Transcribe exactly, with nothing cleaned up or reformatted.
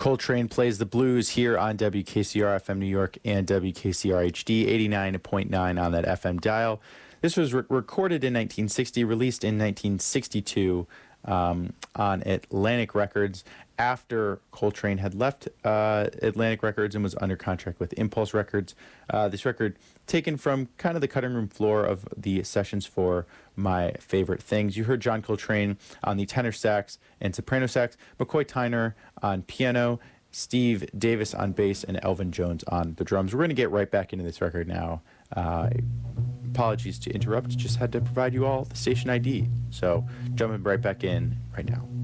Coltrane Plays the Blues here on W K C R F M New York and W K C R H D eighty-nine point nine on that F M dial. This was re- recorded in nineteen sixty, released in nineteen sixty-two um, on Atlantic Records after Coltrane had left uh, Atlantic Records and was under contract with Impulse Records. Uh, this record taken from kind of the cutting room floor of the sessions for My Favorite Things. You heard John Coltrane on the tenor sax and soprano sax, McCoy Tyner on piano, Steve Davis on bass, and Elvin Jones on the drums. We're going to get right back into this record now. Uh, apologies to interrupt, just had to provide you all the station I D. So jumping right back in right now.